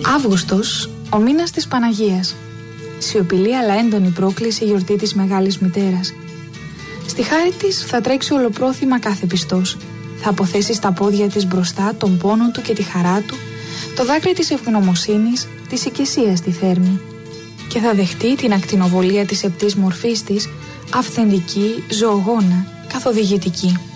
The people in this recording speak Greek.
Αύγουστος, ο μήνας της Παναγίας. Σιωπηλή αλλά έντονη πρόκληση, η γιορτή της Μεγάλης Μητέρας. Στη χάρη της θα τρέξει ολοπρόθυμα κάθε πιστός. Θα αποθέσει στα πόδια της μπροστά τον πόνο του και τη χαρά του, το δάκρυ της ευγνωμοσύνης, της οικεσίας τη θέρμη. Και θα δεχτεί την ακτινοβολία της επτής μορφής της, αυθεντική, ζωογόνα, καθοδηγητική.